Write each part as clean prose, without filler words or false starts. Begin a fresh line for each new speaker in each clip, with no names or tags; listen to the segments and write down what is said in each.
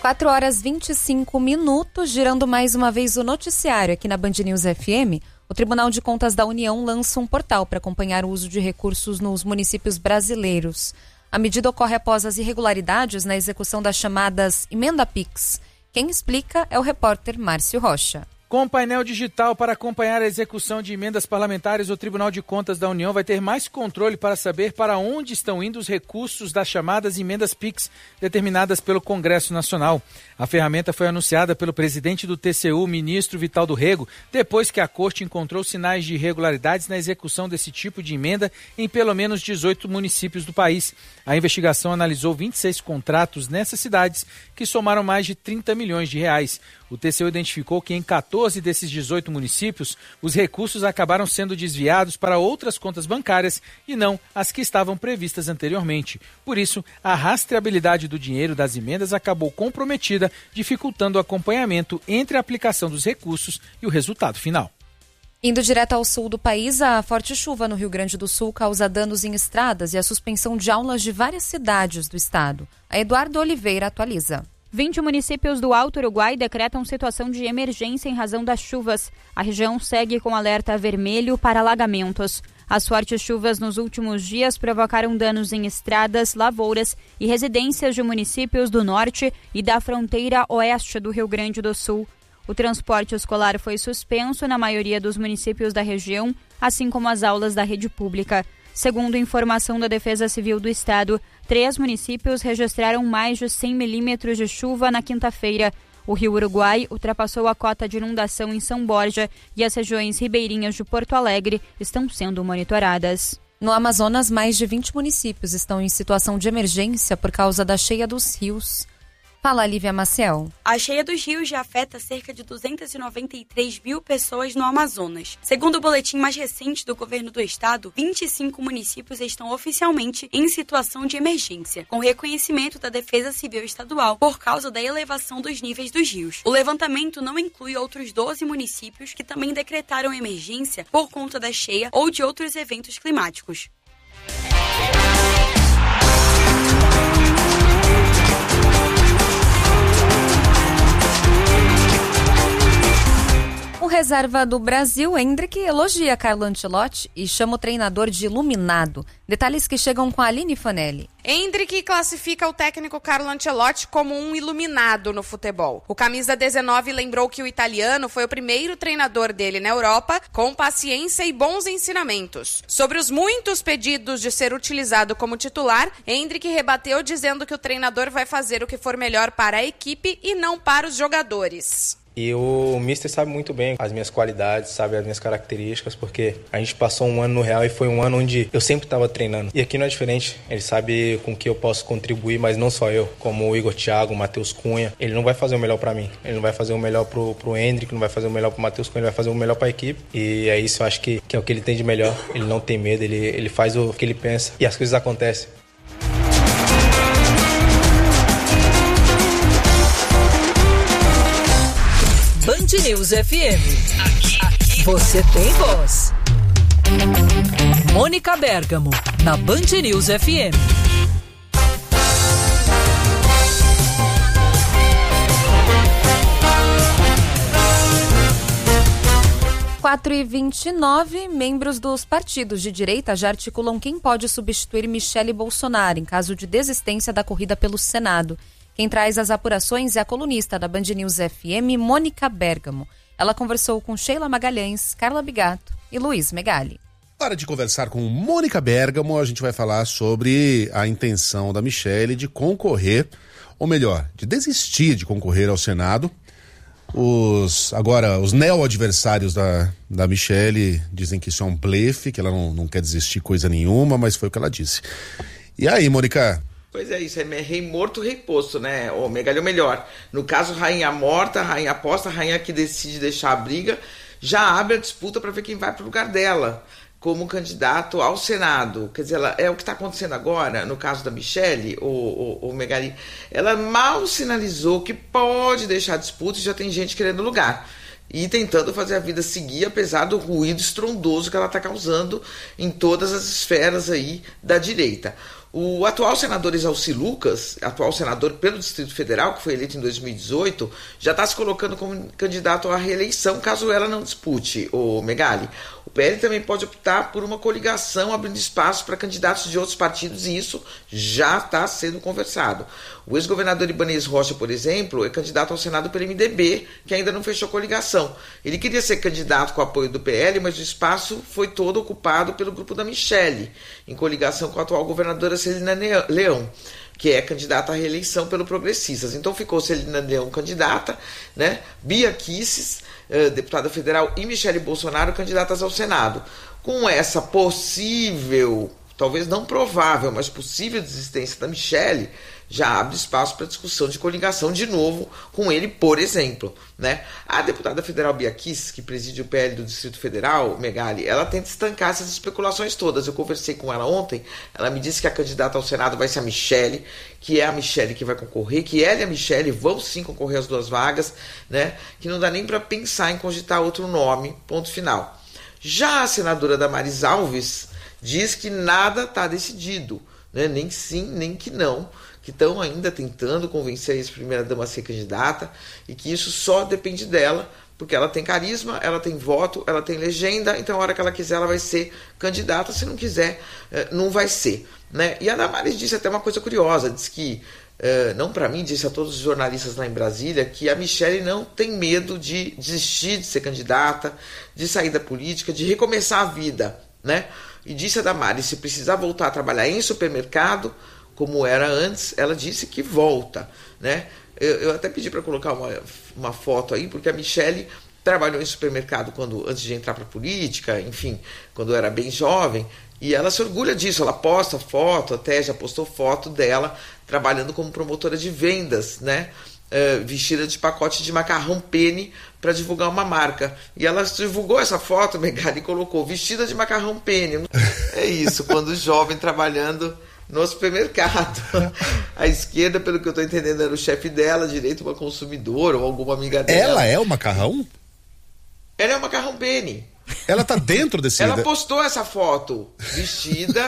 4h25, girando mais uma vez o noticiário aqui na Band News FM. O Tribunal de Contas da União lança um portal para acompanhar o uso de recursos nos municípios brasileiros. A medida ocorre após as irregularidades na execução das chamadas Emenda Pix. Quem explica é o repórter Márcio Rocha.
Com o painel digital para acompanhar a execução de emendas parlamentares, o Tribunal de Contas da União vai ter mais controle para saber para onde estão indo os recursos das chamadas emendas PIX determinadas pelo Congresso Nacional. A ferramenta foi anunciada pelo presidente do TCU, ministro Vital do Rego, depois que a Corte encontrou sinais de irregularidades na execução desse tipo de emenda em pelo menos 18 municípios do país. A investigação analisou 26 contratos nessas cidades, que somaram mais de 30 milhões de reais. O TCU identificou que em 14 desses 18 municípios, os recursos acabaram sendo desviados para outras contas bancárias e não as que estavam previstas anteriormente. Por isso, a rastreabilidade do dinheiro das emendas acabou comprometida, dificultando o acompanhamento entre a aplicação dos recursos e o resultado final.
Indo direto ao sul do país, a forte chuva no Rio Grande do Sul causa danos em estradas e a suspensão de aulas de várias cidades do estado. A Eduardo Oliveira atualiza.
20 municípios do Alto Uruguai decretam situação de emergência em razão das chuvas. A região segue com alerta vermelho para alagamentos. As fortes chuvas nos últimos dias provocaram danos em estradas, lavouras e residências de municípios do norte e da fronteira oeste do Rio Grande do Sul. O transporte escolar foi suspenso na maioria dos municípios da região, assim como as aulas da rede pública. Segundo informação da Defesa Civil do Estado, 3 municípios registraram mais de 100 milímetros de chuva na quinta-feira. O Rio Uruguai ultrapassou a cota de inundação em São Borja e as regiões ribeirinhas de Porto Alegre estão sendo monitoradas.
No Amazonas, mais de 20 municípios estão em situação de emergência por causa da cheia dos rios. Fala, Lívia Maciel.
A cheia dos rios já afeta cerca de 293 mil pessoas no Amazonas. Segundo o boletim mais recente do governo do estado, 25 municípios estão oficialmente em situação de emergência, com reconhecimento da Defesa Civil Estadual por causa da elevação dos níveis dos rios. O levantamento não inclui outros 12 municípios que também decretaram emergência por conta da cheia ou de outros eventos climáticos.
O reserva do Brasil, Endrick, elogia Carlo Ancelotti e chama o treinador de iluminado. Detalhes que chegam com a Aline Fanelli.
Endrick classifica o técnico Carlo Ancelotti como um iluminado no futebol. O camisa 19 lembrou que o italiano foi o primeiro treinador dele na Europa, com paciência e bons ensinamentos. Sobre os muitos pedidos de ser utilizado como titular, Endrick rebateu dizendo que o treinador vai fazer o que for melhor para a equipe e não para os jogadores.
E o Mister sabe muito bem as minhas qualidades, sabe as minhas características, porque a gente passou um ano no Real e foi um ano onde eu sempre estava treinando. E aqui não é diferente, ele sabe com que eu posso contribuir, mas não só eu, como o Igor Thiago, o Matheus Cunha. Ele não vai fazer o melhor para mim, ele não vai fazer o melhor pro Endrick, não vai fazer o melhor pro Matheus Cunha, ele vai fazer o melhor para a equipe. E é isso, eu acho que é o que ele tem de melhor. Ele não tem medo, ele faz o que ele pensa e as coisas acontecem.
Band News FM. Aqui você tem voz. Mônica Bergamo, na Band News FM.
Quatro e 29, membros dos partidos de direita já articulam quem pode substituir Michele Bolsonaro em caso de desistência da corrida pelo Senado. Quem traz as apurações é a colunista da Band News FM, Mônica Bergamo. Ela conversou com Sheila Magalhães, Carla Bigato e Luiz Megali.
Hora de conversar com Mônica Bergamo, a gente vai falar sobre a intenção da Michele de concorrer, ou melhor, de desistir de concorrer ao Senado. Os neo-adversários da Michele dizem que isso é um blefe, que ela não quer desistir coisa nenhuma, mas foi o que ela disse. E aí, Mônica?
Pois é, isso é rei morto, rei posto, né? Ou Megali, melhor. No caso, rainha morta, rainha posta, rainha que decide deixar a briga, já abre a disputa para ver quem vai para o lugar dela como candidato ao Senado. Quer dizer, é o que está acontecendo agora, no caso da Michele, ou Megali. Ela mal sinalizou que pode deixar a disputa e já tem gente querendo lugar. E tentando fazer a vida seguir, apesar do ruído estrondoso que ela está causando em todas as esferas aí da direita. O atual senador Exalci Lucas, atual senador pelo Distrito Federal, que foi eleito em 2018, já está se colocando como candidato à reeleição, caso ela não dispute, o Megali. O PL também pode optar por uma coligação, abrindo espaço para candidatos de outros partidos, e isso já está sendo conversado. O ex-governador Ibanez Rocha, por exemplo, é candidato ao Senado pelo MDB, que ainda não fechou coligação. Ele queria ser candidato com apoio do PL, mas o espaço foi todo ocupado pelo grupo da Michelle, em coligação com a atual governadora Celina Leão, que é candidata à reeleição pelo Progressistas. Então ficou Celina Leão candidata, né? Bia Kicis, deputada federal, e Michelle Bolsonaro candidatas ao Senado. Com essa possível, talvez não provável, mas possível desistência da Michelle, já abre espaço para discussão de coligação de novo com ele, por exemplo, né? A deputada federal Bia Kicis, que preside o PL do Distrito Federal, Megali, ela tenta estancar essas especulações todas. Eu conversei com ela ontem, ela me disse que a candidata ao Senado vai ser a Michelle, que é a Michelle que vai concorrer, que ela e a Michelle vão sim concorrer às 2 vagas, né? Que não dá nem para pensar em cogitar outro nome, ponto final. Já a senadora Damares Alves diz que nada está decidido, né? Nem sim, nem que não, que estão ainda tentando convencer a ex-primeira-dama a ser candidata e que isso só depende dela, porque ela tem carisma, ela tem voto, ela tem legenda, então a hora que ela quiser ela vai ser candidata, se não quiser não vai ser, né? E a Damares disse até uma coisa curiosa, disse que, não para mim, disse a todos os jornalistas lá em Brasília, que a Michelle não tem medo de desistir de ser candidata, de sair da política, de recomeçar a vida, né? E disse a Damares, se precisar voltar a trabalhar em supermercado, como era antes, ela disse que volta, né? Eu até pedi para colocar uma foto aí, porque a Michelle trabalhou em supermercado antes de entrar para a política, enfim, quando era bem jovem, e ela se orgulha disso, ela posta foto, até já postou foto dela trabalhando como promotora de vendas, né? Vestida de pacote de macarrão penne para divulgar uma marca. E ela divulgou essa foto, Megali, e colocou vestida de macarrão penne. É isso, quando jovem trabalhando no supermercado. A esquerda, pelo que eu estou entendendo, era o chefe dela, a direita uma consumidora ou alguma amiga dela.
Ela é o macarrão?
Ela é o macarrão penne.
Ela tá dentro desse...
Ela postou essa foto vestida...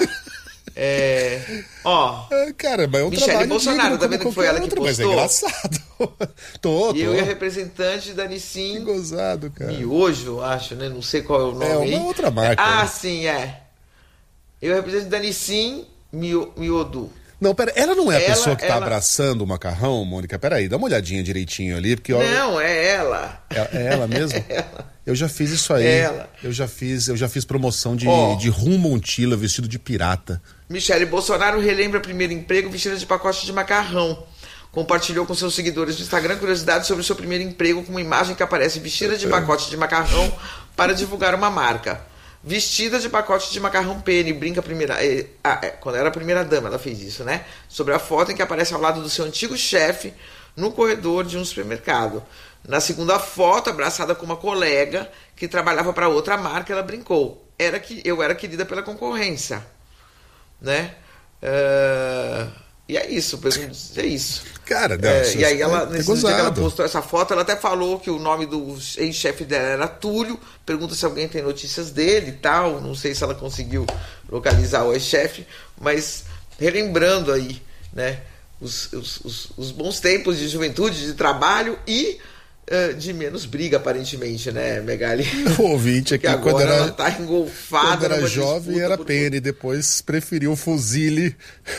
cara, mas é um
Michelle Bolsonaro, tá vendo que foi ela que postou?
Mas é engraçado.
E eu e a representante da Nissin.
Que gozado, cara.
Miojo, acho, né? Não sei qual é o nome.
É uma
aí.
outra marca.
Né? Sim, é. Eu e a representante da Nissin, Miodu.
Não, pera, ela não é a pessoa que tá abraçando o macarrão, Mônica? Peraí, dá uma olhadinha direitinho ali, porque...
Não, é ela.
É ela mesmo?
É ela.
Eu já fiz isso aí.
Ela.
Eu já fiz promoção de rum Montila vestido de pirata.
Michelle Bolsonaro relembra primeiro emprego vestida de pacote de macarrão. Compartilhou com seus seguidores do Instagram curiosidades sobre o seu primeiro emprego com uma imagem que aparece vestida de pacote de macarrão para divulgar uma marca. Vestida de pacote de macarrão penne, brinca a primeira... quando era a primeira dama ela fez isso, né? Sobre a foto em que aparece ao lado do seu antigo chefe no corredor de um supermercado. Na segunda foto, abraçada com uma colega que trabalhava para outra marca, ela brincou. Eu era querida pela concorrência, né? E é isso, é isso.
Cara,
e aí ela, nesse dia que ela postou essa foto, ela até falou que o nome do ex-chefe dela era Túlio, pergunta se alguém tem notícias dele e tal, não sei se ela conseguiu localizar o ex-chefe, mas relembrando aí, né, os bons tempos de juventude, de trabalho e de menos briga, aparentemente, né, Megali?
O ouvinte aqui,
quando ela tá engolfada.
Quando era jovem, era pene, depois preferiu fuzile.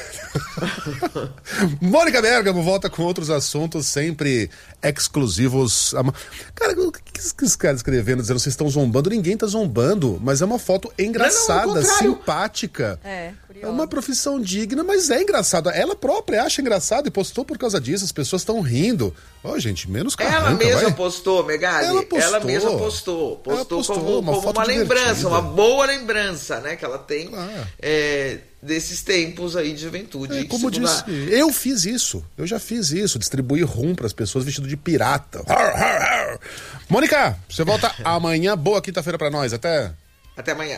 Mônica Bergamo volta com outros assuntos, sempre exclusivos. Cara, o que esses caras escrevendo, dizendo vocês estão zombando? Ninguém tá zombando, mas é uma foto engraçada, simpática. É uma profissão digna, mas é engraçado. Ela própria acha engraçado e postou por causa disso. As pessoas estão rindo. Gente, menos carranca,
Ela mesma postou, Megali. Ela mesma postou. Postou como uma lembrança, uma boa lembrança, né? Que ela tem desses tempos aí de juventude.
Como disse, eu fiz isso. Eu já fiz isso. Distribuí rum para as pessoas vestido de pirata. Mônica, você volta amanhã. Boa quinta-feira para nós. Até
amanhã.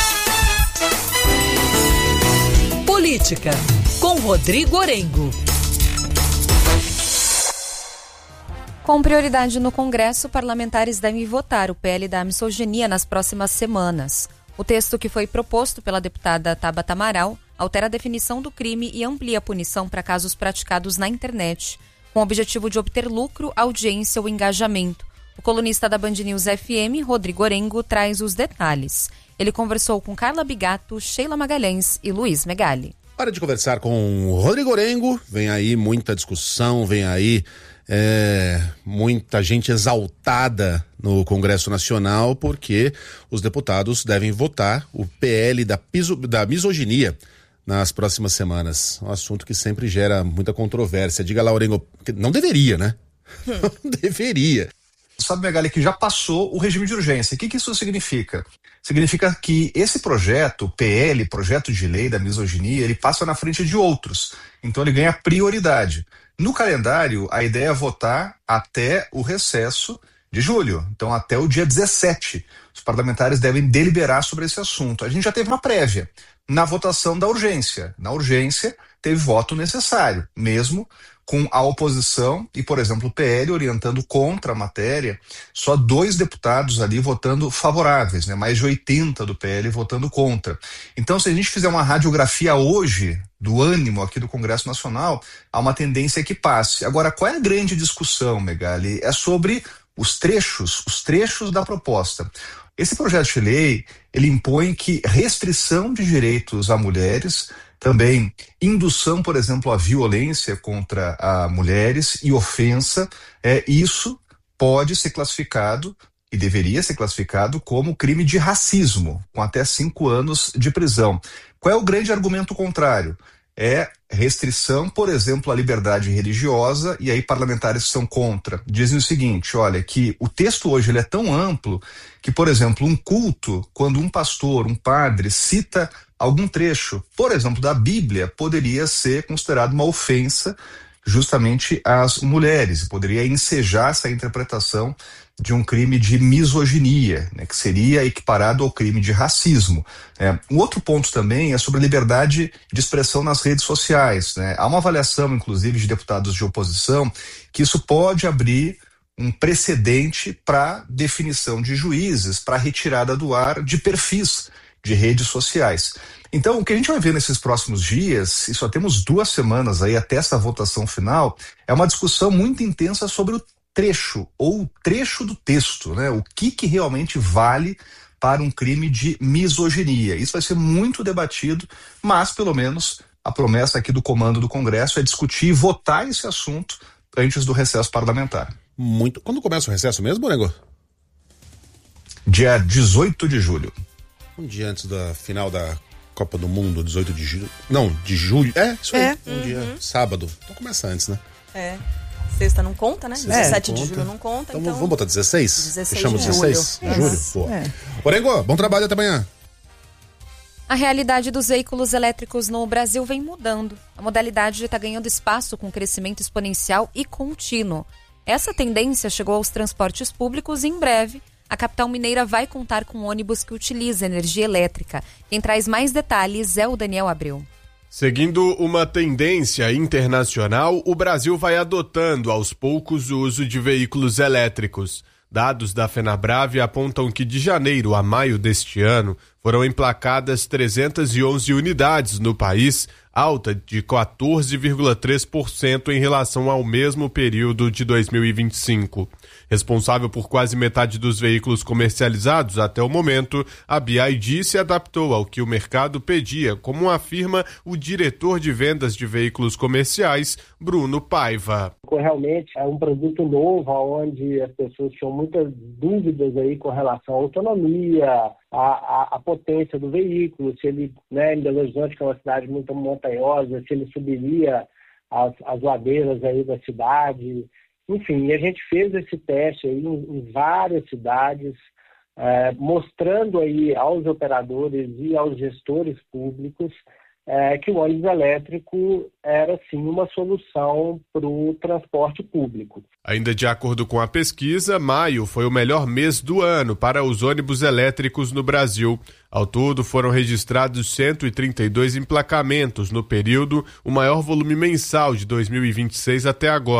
Política, com Rodrigo Orengo.
Com prioridade no Congresso, parlamentares devem votar o PL da misoginia nas próximas semanas. O texto, que foi proposto pela deputada Tabata Amaral, altera a definição do crime e amplia a punição para casos praticados na internet, com o objetivo de obter lucro, audiência ou engajamento. O colunista da Band News FM, Rodrigo Orengo, traz os detalhes. Ele conversou com Carla Bigato, Sheila Magalhães e Luiz Megali.
Hora de conversar com o Rodrigo Orengo. Vem aí muita discussão, vem aí muita gente exaltada no Congresso Nacional, porque os deputados devem votar o PL da misoginia nas próximas semanas. Um assunto que sempre gera muita controvérsia. Diga lá, Orengo, não deveria, né? Não deveria.
Sabe, Megali, que já passou o regime de urgência. O que isso significa? Significa que esse projeto, PL, projeto de lei da misoginia, ele passa na frente de outros. Então ele ganha prioridade. No calendário, a ideia é votar até o recesso de julho. Então até o dia 17. Os parlamentares devem deliberar sobre esse assunto. A gente já teve uma prévia na votação da urgência. Na urgência, teve voto necessário, mesmo com a oposição e, por exemplo, o PL orientando contra a matéria, só 2 deputados ali votando favoráveis, né? Mais de 80 do PL votando contra. Então, se a gente fizer uma radiografia hoje do ânimo aqui do Congresso Nacional, há uma tendência que passe. Agora, qual é a grande discussão, Megali? É sobre os trechos da proposta. Esse projeto de lei, ele impõe que restrição de direitos a mulheres, também indução, por exemplo, à violência contra mulheres e ofensa, isso pode ser classificado e deveria ser classificado como crime de racismo, com até 5 anos de prisão. Qual é o grande argumento contrário? É restrição, por exemplo, à liberdade religiosa, e aí parlamentares que são contra dizem o seguinte, olha, que o texto hoje ele é tão amplo que, por exemplo, um culto, quando um pastor, um padre cita algum trecho, por exemplo, da Bíblia, poderia ser considerado uma ofensa justamente às mulheres, poderia ensejar essa interpretação de um crime de misoginia, né, que seria equiparado ao crime de racismo. Um outro ponto também é sobre a liberdade de expressão nas redes sociais, né? Há uma avaliação, inclusive, de deputados de oposição, que isso pode abrir um precedente para definição de juízes, para retirada do ar de perfis de redes sociais. Então, o que a gente vai ver nesses próximos dias, e só temos 2 semanas aí até essa votação final, é uma discussão muito intensa sobre o trecho, ou o trecho do texto, né? O que realmente vale para um crime de misoginia. Isso vai ser muito debatido, mas, pelo menos, a promessa aqui do comando do Congresso é discutir e votar esse assunto antes do recesso parlamentar.
Quando começa o recesso mesmo, Orengo?
Dia 18 de julho.
Um dia antes da final da Copa do Mundo, 18 de julho. Não, de julho. Isso aí. Um dia, sábado. Então começa antes, né?
Sexta não conta, né? 17
de
julho não conta. Então
vamos botar 16?
16
Fechamos
de
16 de julho? Pô. Orengo, bom trabalho, até amanhã.
A realidade dos veículos elétricos no Brasil vem mudando. A modalidade está ganhando espaço com crescimento exponencial e contínuo. Essa tendência chegou aos transportes públicos e, em breve, a capital mineira vai contar com ônibus que utiliza energia elétrica. Quem traz mais detalhes é o Daniel Abreu.
Seguindo uma tendência internacional, o Brasil vai adotando aos poucos o uso de veículos elétricos. Dados da FenaBrave apontam que de janeiro a maio deste ano foram emplacadas 311 unidades no país, alta de 14,3% em relação ao mesmo período de 2025. Responsável por quase metade dos veículos comercializados até o momento, a BYD se adaptou ao que o mercado pedia, como afirma o diretor de vendas de veículos comerciais, Bruno Paiva.
Realmente é um produto novo, onde as pessoas tinham muitas dúvidas aí com relação à autonomia, a potência do veículo, se ele, em Belo Horizonte, que é uma cidade muito montanhosa, se ele subiria as ladeiras aí da cidade. Enfim, a gente fez esse teste aí em várias cidades, mostrando aí aos operadores e aos gestores públicos que o ônibus elétrico era sim uma solução para o transporte público.
Ainda de acordo com a pesquisa, maio foi o melhor mês do ano para os ônibus elétricos no Brasil. Ao todo, foram registrados 132 emplacamentos no período, o maior volume mensal de 2026 até agora.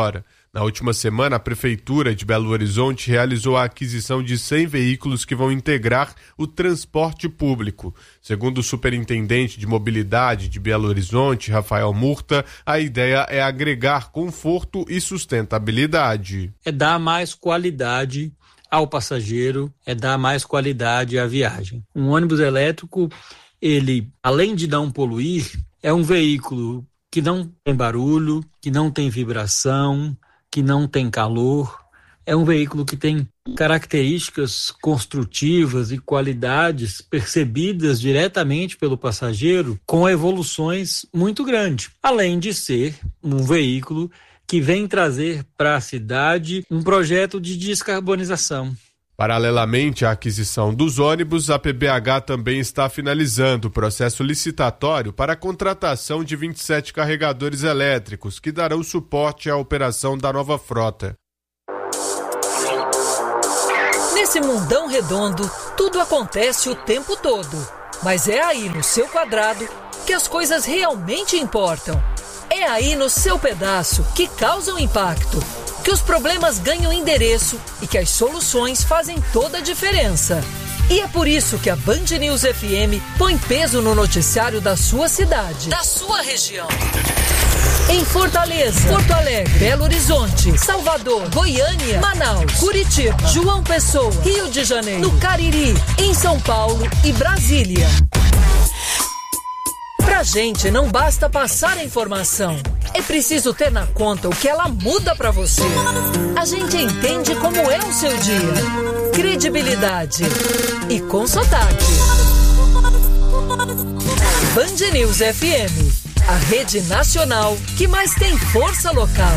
Na última semana, a Prefeitura de Belo Horizonte realizou a aquisição de 100 veículos que vão integrar o transporte público. Segundo o superintendente de mobilidade de Belo Horizonte, Rafael Murta, a ideia é agregar conforto e sustentabilidade.
É dar mais qualidade ao passageiro, é dar mais qualidade à viagem. Um ônibus elétrico, ele, além de não poluir, é um veículo que não tem barulho, que não tem vibração, que não tem calor. É um veículo que tem características construtivas e qualidades percebidas diretamente pelo passageiro com evoluções muito grandes, além de ser um veículo que vem trazer para a cidade um projeto de descarbonização.
Paralelamente à aquisição dos ônibus, a PBH também está finalizando o processo licitatório para a contratação de 27 carregadores elétricos, que darão suporte à operação da nova frota.
Nesse mundão redondo, tudo acontece o tempo todo. Mas é aí no seu quadrado que as coisas realmente importam. É aí no seu pedaço que causam impacto, que os problemas ganham endereço e que as soluções fazem toda a diferença. E é por isso que a Band News FM põe peso no noticiário da sua cidade, da sua região. Em Fortaleza, Porto Alegre, Belo Horizonte, Salvador, Goiânia, Manaus, Curitiba, João Pessoa, Rio de Janeiro, no Cariri, em São Paulo e Brasília. Pra gente não basta passar a informação, é preciso ter na conta o que ela muda pra você. A gente entende como é o seu dia. Credibilidade e com sotaque. Band News FM, a rede nacional que mais tem força local.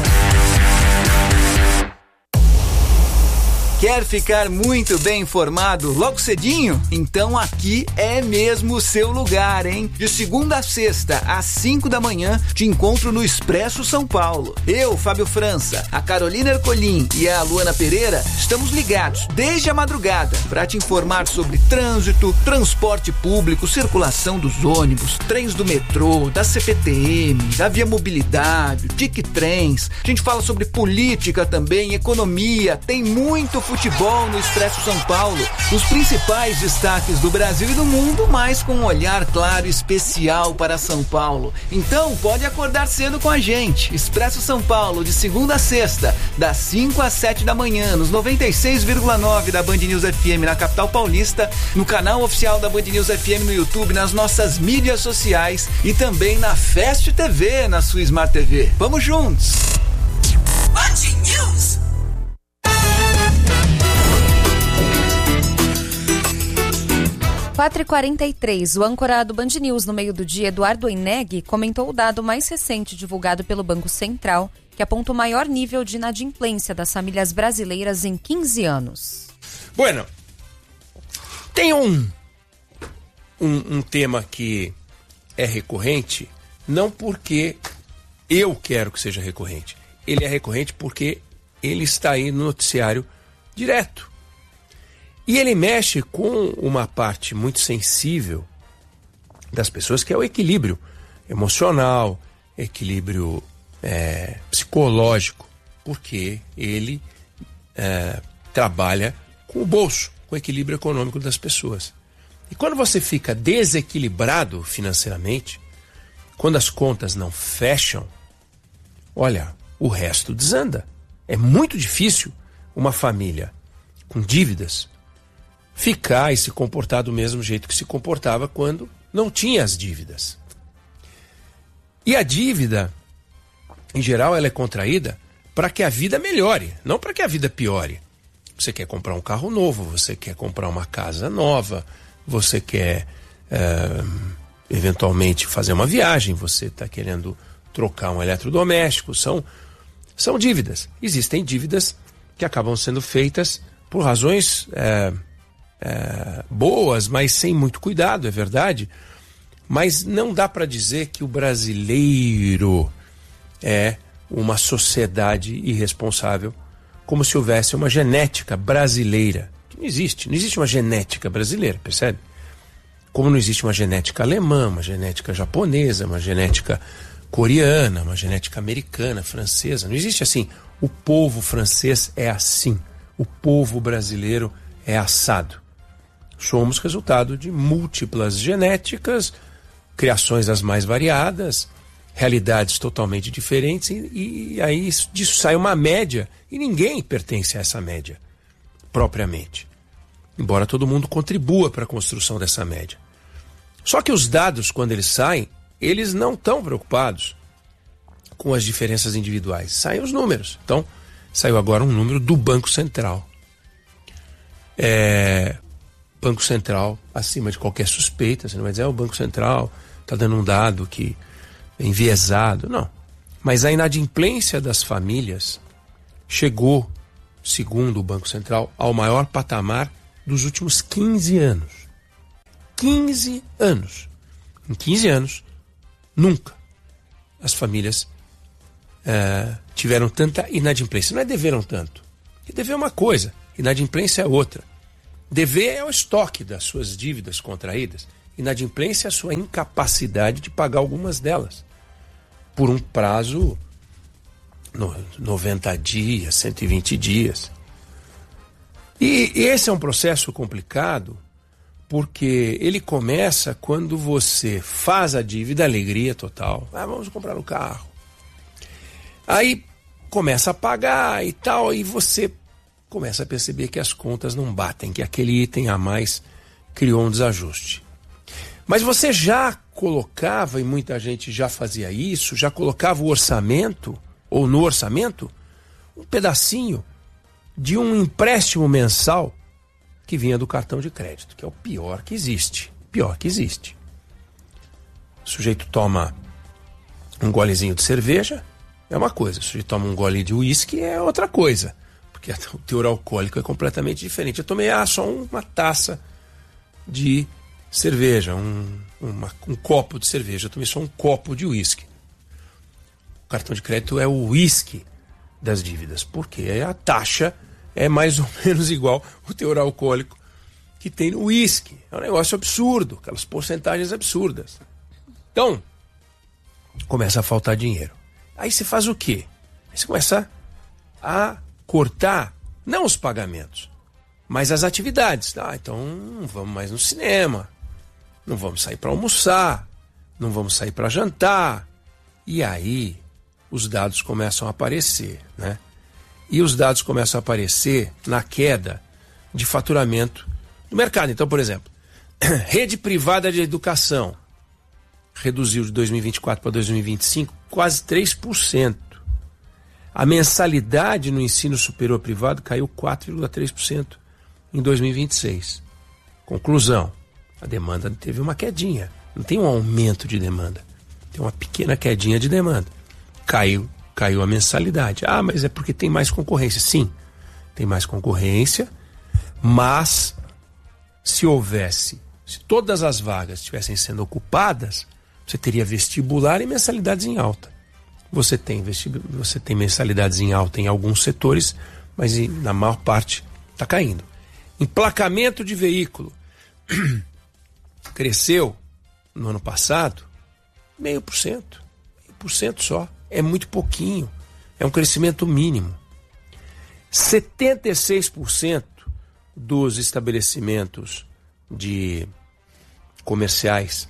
Quer ficar muito bem informado logo cedinho? Então aqui é mesmo o seu lugar, hein? De segunda a sexta, às 5 da manhã, te encontro no Expresso São Paulo. Eu, Fábio França, a Carolina Ercolim e a Luana Pereira estamos ligados desde a madrugada para te informar sobre trânsito, transporte público, circulação dos ônibus, trens do metrô, da CPTM, da Via Mobilidade, Tic Trens. A gente fala sobre política também, economia, tem muito futebol no Expresso São Paulo, os principais destaques do Brasil e do mundo, mas com um olhar claro e especial para São Paulo. Então pode acordar cedo com a gente. Expresso São Paulo, de segunda a sexta, das 5 às 7 da manhã, nos 96,9 da Band News FM na capital paulista, no canal oficial da Band News FM no YouTube, nas nossas mídias sociais e também na Fast TV, na sua Smart TV. Vamos juntos!
Band News!
Quatro e 43, o âncora do Band News no meio do dia, Eduardo Eneg, comentou o dado mais recente divulgado pelo Banco Central, que aponta o maior nível de inadimplência das famílias brasileiras em 15 anos.
Bueno, tem um tema que é recorrente, não porque eu quero que seja recorrente. Ele é recorrente porque ele está aí no noticiário direto. E ele mexe com uma parte muito sensível das pessoas, que é o equilíbrio emocional, equilíbrio psicológico, porque ele trabalha com o bolso, com o equilíbrio econômico das pessoas. E quando você fica desequilibrado financeiramente, quando as contas não fecham, olha, o resto desanda. É muito difícil uma família com dívidas ficar e se comportar do mesmo jeito que se comportava quando não tinha as dívidas. E a dívida, em geral, ela é contraída para que a vida melhore, não para que a vida piore. Você quer comprar um carro novo, você quer comprar uma casa nova, você quer eventualmente fazer uma viagem, você está querendo trocar um eletrodoméstico, são dívidas. Existem dívidas que acabam sendo feitas por razões boas, mas sem muito cuidado, é verdade. Mas não dá para dizer que o brasileiro é uma sociedade irresponsável, como se houvesse uma genética brasileira. Não existe uma genética brasileira, percebe? Como não existe uma genética alemã, uma genética japonesa, uma genética coreana, uma genética americana, francesa. Não existe assim, o povo francês é assim, o povo brasileiro é assado. Somos resultado de múltiplas genéticas, criações as mais variadas, realidades totalmente diferentes, e aí disso sai uma média, e ninguém pertence a essa média, propriamente. Embora todo mundo contribua para a construção dessa média. Só que os dados, quando eles saem, eles não estão preocupados com as diferenças individuais. Saem os números. Então, saiu agora um número do Banco Central. Banco Central acima de qualquer suspeita. Você não vai dizer, o Banco Central está dando um dado que é enviesado. Não. Mas a inadimplência das famílias chegou, segundo o Banco Central, ao maior patamar dos últimos 15 anos. 15 anos. Em 15 anos, nunca as famílias tiveram tanta inadimplência. Não é deveram tanto. Porque dever é uma coisa, inadimplência é outra. Dever é o estoque das suas dívidas contraídas. Inadimplência é a sua incapacidade de pagar algumas delas. Por um prazo 90 dias, 120 dias. E esse é um processo complicado, porque ele começa quando você faz a dívida, alegria total. Vamos comprar um carro. Aí começa a pagar e tal, e você começa a perceber que as contas não batem, que aquele item a mais criou um desajuste. Mas você já colocava, e muita gente já fazia isso, já colocava o orçamento, ou no orçamento, um pedacinho de um empréstimo mensal que vinha do cartão de crédito, que é o pior que existe. Pior que existe. O sujeito toma um golezinho de cerveja, é uma coisa. O sujeito toma um gole de uísque, é outra coisa. Porque o teor alcoólico é completamente diferente. Eu tomei só uma taça de cerveja, um copo de cerveja. Eu tomei só um copo de uísque. O cartão de crédito é o uísque das dívidas, porque a taxa é mais ou menos igual ao teor alcoólico que tem no uísque. É um negócio absurdo, aquelas porcentagens absurdas. Então, começa a faltar dinheiro. Aí você faz o quê? Aí você começa a cortar, não os pagamentos, mas as atividades. Então não vamos mais no cinema, não vamos sair para almoçar, não vamos sair para jantar. E aí os dados começam a aparecer, né? E os dados começam a aparecer na queda de faturamento do mercado. Então, por exemplo, rede privada de educação reduziu de 2024 para 2025 quase 3%. A mensalidade no ensino superior privado caiu 4,3% em 2026. Conclusão, a demanda teve uma quedinha. Não tem um aumento de demanda. Tem uma pequena quedinha de demanda. Caiu a mensalidade. Mas é porque tem mais concorrência. Sim, tem mais concorrência, mas se todas as vagas estivessem sendo ocupadas, você teria vestibular e mensalidades em alta. Você tem mensalidades em alta em alguns setores, mas na maior parte está caindo. Emplacamento de veículo cresceu no ano passado 0,5% só. É muito pouquinho. É um crescimento mínimo. 76% dos estabelecimentos de comerciais,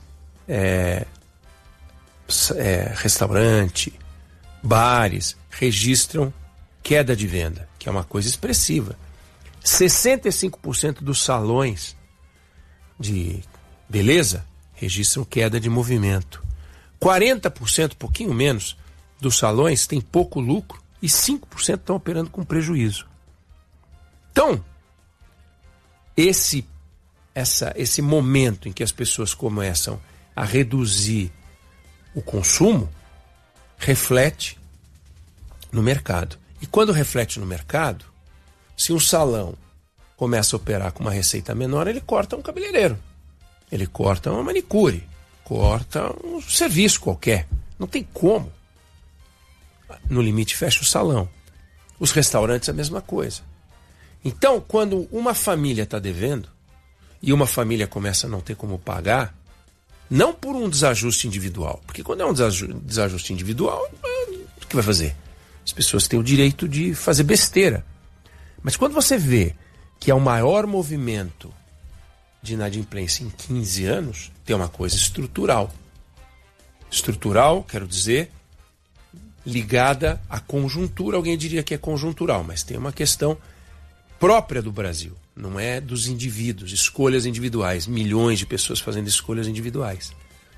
restaurante, bares, registram queda de venda, que é uma coisa expressiva. 65% dos salões de beleza registram queda de movimento. 40%, pouquinho menos, dos salões têm pouco lucro e 5% estão operando com prejuízo. Então, esse momento em que as pessoas começam a reduzir o consumo reflete no mercado. E quando reflete no mercado, se um salão começa a operar com uma receita menor, ele corta um cabeleireiro, ele corta uma manicure, corta um serviço qualquer. Não tem como. No limite, fecha o salão. Os restaurantes, a mesma coisa. Então, quando uma família está devendo e uma família começa a não ter como pagar, Não por um desajuste individual. Porque quando é um desajuste individual, o que vai fazer? As pessoas têm o direito de fazer besteira. Mas quando você vê que é o maior movimento de inadimplência em 15 anos, tem uma coisa estrutural. Estrutural, quero dizer, ligada à conjuntura. Alguém diria que é conjuntural, mas tem uma questão própria do Brasil. Não é dos indivíduos, escolhas individuais. Milhões de pessoas fazendo escolhas individuais.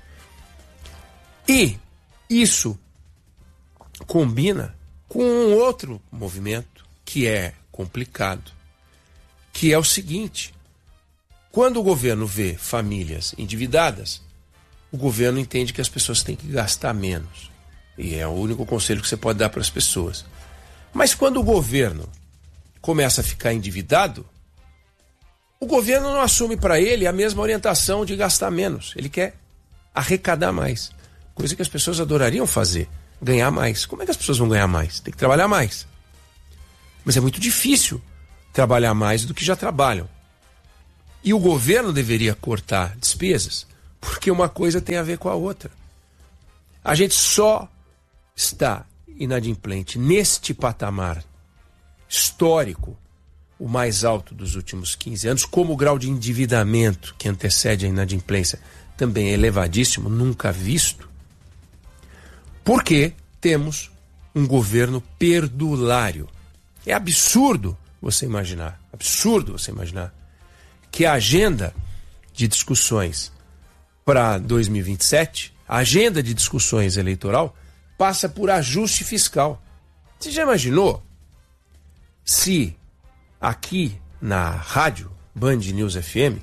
E isso combina com um outro movimento que é complicado, que é o seguinte: quando o governo vê famílias endividadas, o governo entende que as pessoas têm que gastar menos. E é o único conselho que você pode dar para as pessoas. Mas quando o governo começa a ficar endividado, o governo não assume para ele a mesma orientação de gastar menos. Ele quer arrecadar mais. Coisa que as pessoas adorariam fazer. Ganhar mais. Como é que as pessoas vão ganhar mais? Tem que trabalhar mais. Mas é muito difícil trabalhar mais do que já trabalham. E o governo deveria cortar despesas, porque uma coisa tem a ver com a outra. A gente só está inadimplente neste patamar histórico, o mais alto dos últimos 15 anos, como o grau de endividamento que antecede a inadimplência também é elevadíssimo, nunca visto, porque temos um governo perdulário. É absurdo você imaginar, que a agenda de discussões para 2027, a agenda de discussões eleitoral, passa por ajuste fiscal. Você já imaginou se aqui na rádio Band News FM,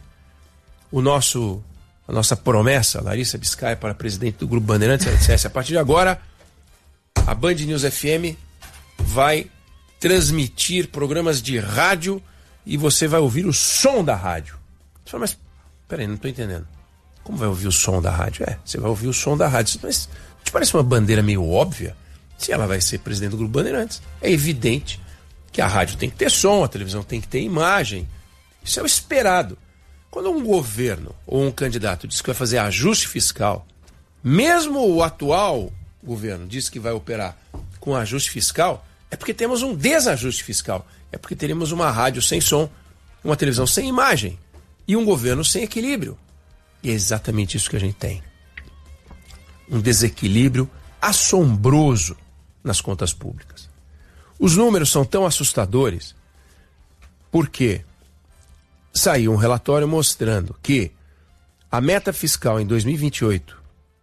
a nossa promessa, Larissa Biscaia para presidente do Grupo Bandeirantes, ela dissesse: a partir de agora, a Band News FM vai transmitir programas de rádio e você vai ouvir o som da rádio. Você fala: mas peraí, não estou entendendo. Como vai ouvir o som da rádio? Você vai ouvir o som da rádio. Mas te parece uma bandeira meio óbvia? Se ela vai ser presidente do Grupo Bandeirantes, é evidente que a rádio tem que ter som, a televisão tem que ter imagem. Isso é o esperado. Quando um governo ou um candidato diz que vai fazer ajuste fiscal, mesmo o atual governo diz que vai operar com ajuste fiscal, é porque temos um desajuste fiscal. É porque teremos uma rádio sem som, uma televisão sem imagem e um governo sem equilíbrio. E é exatamente isso que a gente tem. Um desequilíbrio assombroso nas contas públicas. Os números são tão assustadores porque saiu um relatório mostrando que a meta fiscal em 2028,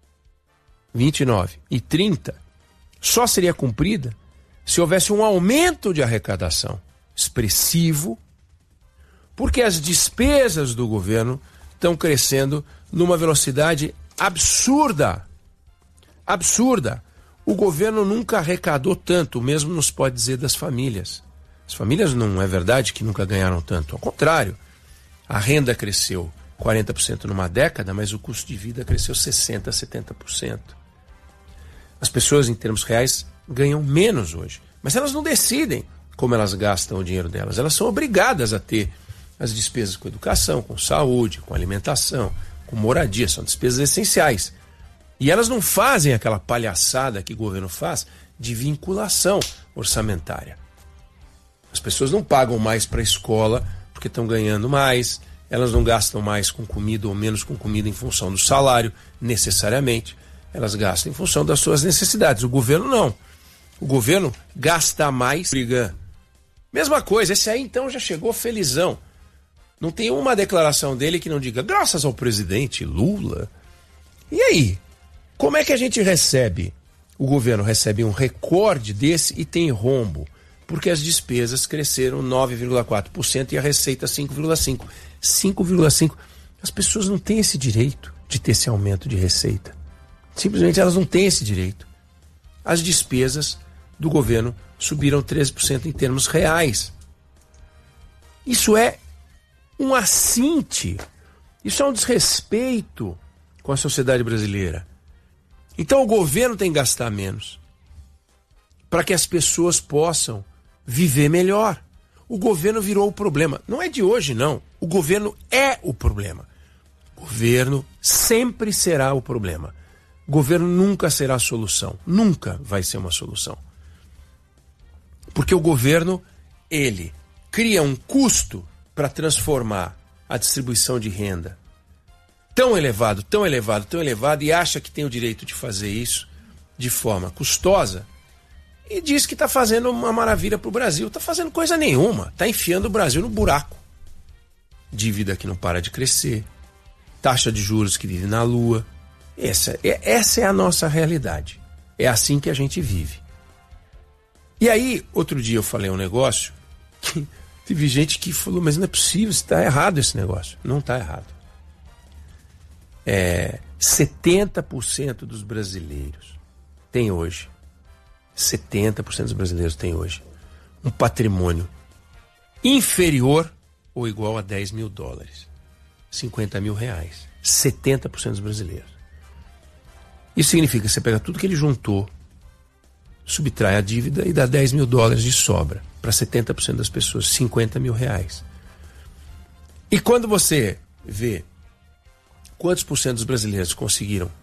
29 e 30 só seria cumprida se houvesse um aumento de arrecadação expressivo, porque as despesas do governo estão crescendo numa velocidade absurda. Absurda. O governo nunca arrecadou tanto, o mesmo nos pode dizer das famílias. As famílias não é verdade que nunca ganharam tanto, ao contrário. A renda cresceu 40% numa década, mas o custo de vida cresceu 60%, 70%. As pessoas, em termos reais, ganham menos hoje. Mas elas não decidem como elas gastam o dinheiro delas. Elas são obrigadas a ter as despesas com educação, com saúde, com alimentação, com moradia. São despesas essenciais. E elas não fazem aquela palhaçada que o governo faz de vinculação orçamentária. As pessoas não pagam mais para a escola porque estão ganhando mais, elas não gastam mais com comida ou menos com comida em função do salário, necessariamente. Elas gastam em função das suas necessidades. O governo não. O governo gasta mais brigando. Mesma coisa, esse aí então já chegou felizão. Não tem uma declaração dele que não diga graças ao presidente Lula. E aí? Como é que a gente recebe? O governo recebe um recorde desse e tem rombo, porque as despesas cresceram 9,4% e a receita 5,5%. 5,5%. As pessoas não têm esse direito de ter esse aumento de receita. Simplesmente elas não têm esse direito. As despesas do governo subiram 13% em termos reais. Isso é um assinte. Isso é um desrespeito com a sociedade brasileira. Então o governo tem que gastar menos para que as pessoas possam viver melhor. O governo virou o problema. Não é de hoje, não. O governo é o problema. Governo sempre será o problema. Governo nunca será a solução. Nunca vai ser uma solução. Porque o governo, ele cria um custo para transformar a distribuição de renda tão elevado, tão elevado, tão elevado, e acha que tem o direito de fazer isso de forma custosa, e diz que está fazendo uma maravilha para o Brasil. Está fazendo coisa nenhuma. Está enfiando o Brasil no buraco. Dívida que não para de crescer. Taxa de juros que vive na lua. Essa é a nossa realidade. É assim que a gente vive. E aí, outro dia eu falei um negócio que teve gente que falou, mas não é possível, está errado esse negócio. Não está errado. 70% dos brasileiros têm hoje, 70% dos brasileiros têm hoje um patrimônio inferior ou igual a 10 mil dólares, 50 mil reais. 70% dos brasileiros. Isso significa que você pega tudo que ele juntou, subtrai a dívida e dá 10 mil dólares de sobra para 70% das pessoas, 50 mil reais. E quando você vê quantos por cento dos brasileiros conseguiram